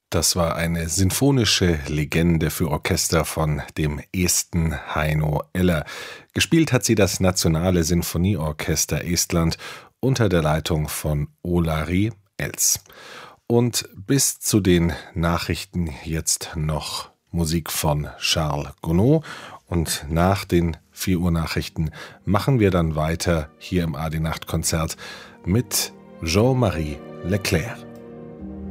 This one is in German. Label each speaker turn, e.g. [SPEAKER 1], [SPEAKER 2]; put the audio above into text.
[SPEAKER 1] Das war eine sinfonische Legende für Orchester von dem Esten Heino Eller. Gespielt hat sie das Nationale Sinfonieorchester Estland unter der Leitung von Olari Els. Und bis zu den Nachrichten jetzt noch Musik von Charles Gounod. Und nach den 4 Uhr Nachrichten machen wir dann weiter hier im AD Nacht Konzert mit Jean-Marie Leclerc.